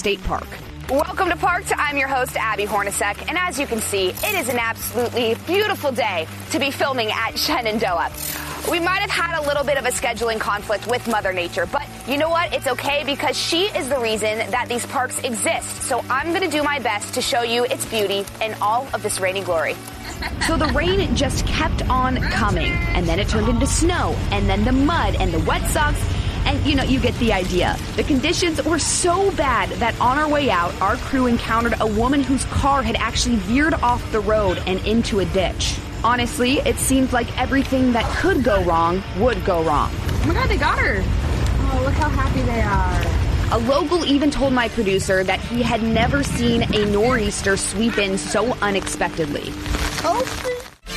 State Park. Welcome to Parked. I'm your host, Abby Hornacek, and as you can see, it is an absolutely beautiful day to be filming at Shenandoah. We might have had a little bit of a scheduling conflict with Mother Nature, but you know what? It's okay because she is the reason that these parks exist. So I'm going to do my best to show you its beauty and all of this rainy glory. So the rain just kept on coming, and then it turned into snow, and then the mud and the wet socks. And, you get the idea. The conditions were so bad that on our way out, our crew encountered a woman whose car had actually veered off the road and into a ditch. Honestly, it seemed like everything that could go wrong would go wrong. Oh my God, they got her. Oh, look how happy they are. A local even told my producer that he had never seen a nor'easter sweep in so unexpectedly. Oh,